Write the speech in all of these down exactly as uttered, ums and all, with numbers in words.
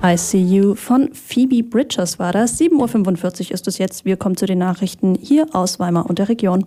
I See You von Phoebe Bridgers war das. sieben Uhr fünfundvierzig ist es jetzt. Wir kommen zu den Nachrichten hier aus Weimar und der Region.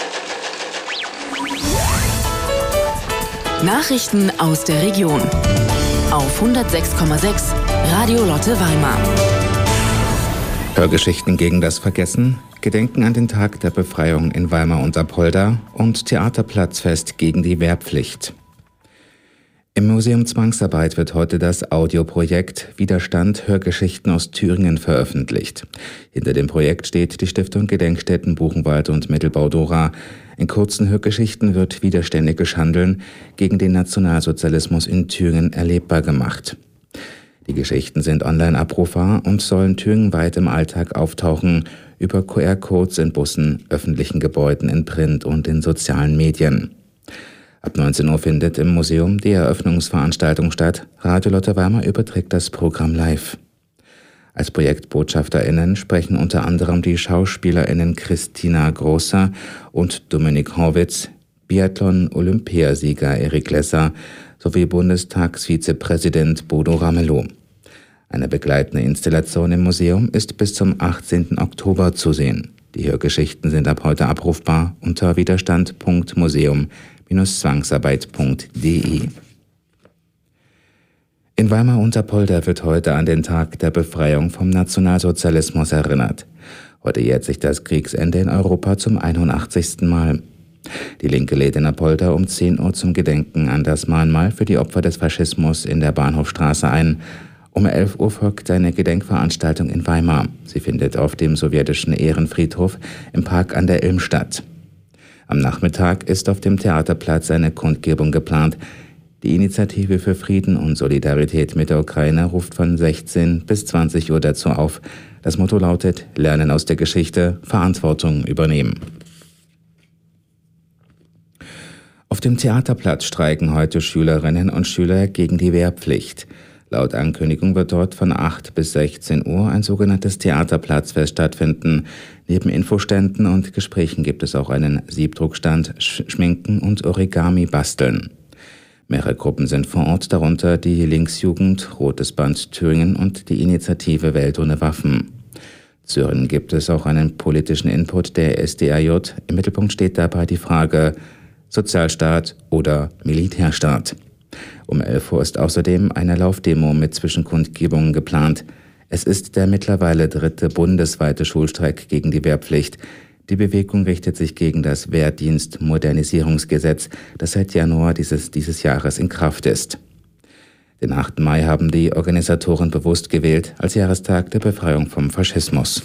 Nachrichten aus der Region auf hundertsechs Komma sechs Radio Lotte Weimar. Hörgeschichten gegen das Vergessen, Gedenken an den Tag der Befreiung in Weimar und Apolda und Theaterplatzfest gegen die Wehrpflicht. Im Museum Zwangsarbeit wird heute das Audioprojekt Widerstand – Hörgeschichten aus Thüringen veröffentlicht. Hinter dem Projekt steht die Stiftung Gedenkstätten Buchenwald und Mittelbau-Dora. In kurzen Hörgeschichten wird widerständiges Handeln gegen den Nationalsozialismus in Thüringen erlebbar gemacht. Die Geschichten sind online abrufbar und sollen thüringenweit im Alltag auftauchen, über Q R-Codes in Bussen, öffentlichen Gebäuden, in Print und in sozialen Medien. Ab neunzehn Uhr findet im Museum die Eröffnungsveranstaltung statt. Radio Lotte Weimar überträgt das Programm live. Als ProjektbotschafterInnen sprechen unter anderem die SchauspielerInnen Christina Großer und Dominik Horwitz, Biathlon-Olympiasieger Erik Lesser sowie Bundestagsvizepräsident Bodo Ramelow. Eine begleitende Installation im Museum ist bis zum achtzehnten Oktober zu sehen. Die Hörgeschichten sind ab heute abrufbar unter widerstand punkt museum Bindestrich zwangsarbeit punkt de. In Weimar und Apolda wird heute an den Tag der Befreiung vom Nationalsozialismus erinnert. Heute jährt sich das Kriegsende in Europa zum einundachtzigsten Mal. Die Linke lädt in Apolda um zehn Uhr zum Gedenken an das Mahnmal für die Opfer des Faschismus in der Bahnhofstraße ein. Um elf Uhr folgt eine Gedenkveranstaltung in Weimar. Sie findet auf dem sowjetischen Ehrenfriedhof im Park an der Ilm statt. Am Nachmittag ist auf dem Theaterplatz eine Kundgebung geplant. Die Initiative für Frieden und Solidarität mit der Ukraine ruft von sechzehn bis zwanzig Uhr dazu auf. Das Motto lautet: Lernen aus der Geschichte, Verantwortung übernehmen. Auf dem Theaterplatz streiken heute Schülerinnen und Schüler gegen die Wehrpflicht. Laut Ankündigung wird dort von acht bis sechzehn Uhr ein sogenanntes Theaterplatzfest stattfinden. Neben Infoständen und Gesprächen gibt es auch einen Siebdruckstand, Schminken und Origami basteln. Mehrere Gruppen sind vor Ort, darunter die Linksjugend, Rotes Band Thüringen und die Initiative Welt ohne Waffen. Zu hören gibt es auch einen politischen Input der S D A J. Im Mittelpunkt steht dabei die Frage Sozialstaat oder Militärstaat. Um elf Uhr ist außerdem eine Laufdemo mit Zwischenkundgebungen geplant. Es ist der mittlerweile dritte bundesweite Schulstreik gegen die Wehrpflicht. Die Bewegung richtet sich gegen das Wehrdienstmodernisierungsgesetz, das seit Januar dieses, dieses Jahres in Kraft ist. Den achten Mai haben die Organisatoren bewusst gewählt als Jahrestag der Befreiung vom Faschismus.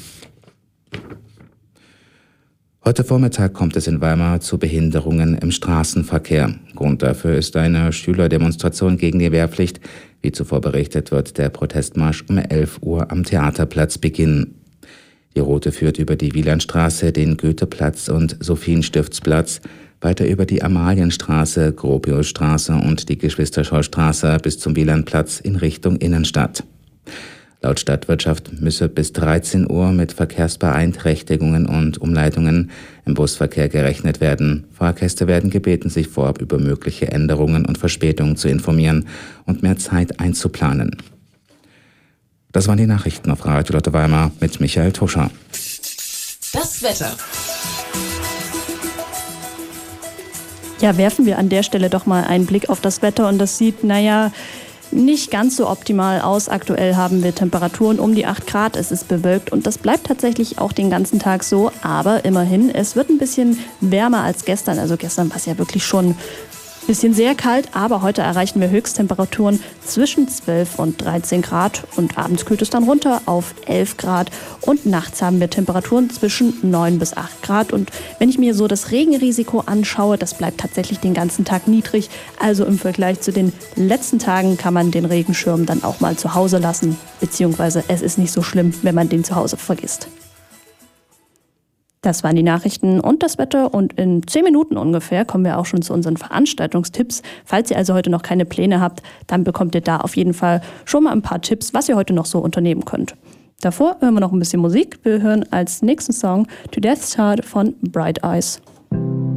Heute Vormittag kommt es in Weimar zu Behinderungen im Straßenverkehr. Grund dafür ist eine Schülerdemonstration gegen die Wehrpflicht. Wie zuvor berichtet, wird der Protestmarsch um elf Uhr am Theaterplatz beginnen. Die Route führt über die Wielandstraße, den Goetheplatz und Sophienstiftsplatz, weiter über die Amalienstraße, Gropiusstraße und die Geschwisterschaustraße bis zum Wielandplatz in Richtung Innenstadt. Laut Stadtwirtschaft müsse bis dreizehn Uhr mit Verkehrsbeeinträchtigungen und Umleitungen im Busverkehr gerechnet werden. Fahrgäste werden gebeten, sich vorab über mögliche Änderungen und Verspätungen zu informieren und mehr Zeit einzuplanen. Das waren die Nachrichten auf Radio Lotte Weimar mit Michael Tuscher. Das Wetter. Ja, werfen wir an der Stelle doch mal einen Blick auf das Wetter und das sieht, naja, nicht ganz so optimal aus. Aktuell haben wir Temperaturen um die acht Grad, es ist bewölkt und das bleibt tatsächlich auch den ganzen Tag so. Aber immerhin, es wird ein bisschen wärmer als gestern. Also gestern war es ja wirklich schon ein bisschen sehr kalt, aber heute erreichen wir Höchsttemperaturen zwischen zwölf und dreizehn Grad und abends kühlt es dann runter auf elf Grad und nachts haben wir Temperaturen zwischen neun bis acht Grad. Und wenn ich mir so das Regenrisiko anschaue, das bleibt tatsächlich den ganzen Tag niedrig. Also im Vergleich zu den letzten Tagen kann man den Regenschirm dann auch mal zu Hause lassen, beziehungsweise es ist nicht so schlimm, wenn man den zu Hause vergisst. Das waren die Nachrichten und das Wetter und in zehn Minuten ungefähr kommen wir auch schon zu unseren Veranstaltungstipps. Falls ihr also heute noch keine Pläne habt, dann bekommt ihr da auf jeden Fall schon mal ein paar Tipps, was ihr heute noch so unternehmen könnt. Davor hören wir noch ein bisschen Musik. Wir hören als nächsten Song To Death's Heart von Bright Eyes.